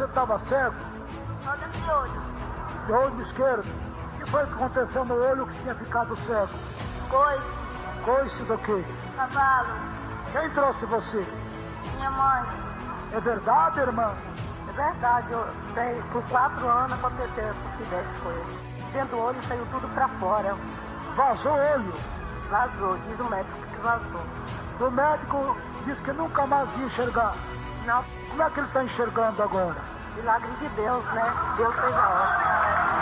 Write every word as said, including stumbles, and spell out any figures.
você estava cego? Só desse olho. De olho esquerdo? O que foi que aconteceu no olho que tinha ficado cego? Coice. Coice do quê? Cavalo. Quem trouxe você? Minha mãe. É verdade, irmã? É verdade, eu tenho, por quatro anos aconteceu esse acidente com ele. Dentro do olho saiu tudo pra fora. Vazou o olho? Vazou, diz o médico que vazou. O médico disse que nunca mais ia enxergar. Não. Como é que ele está enxergando agora? Milagre de Deus, né? Deus fez a obra.